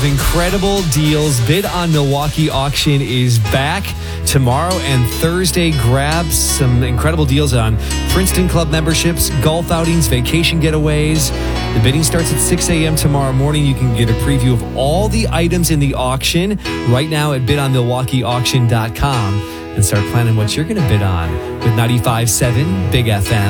Incredible deals. Bid on Milwaukee auction is back tomorrow and Thursday. Grab some incredible deals on Princeton Club memberships, golf outings, vacation getaways. The bidding starts at 6 a.m. tomorrow morning. You can get a preview of all the items in the auction right now at bidonmilwaukeeauction.com and start planning what you're going to bid on with 95.7 Big FM.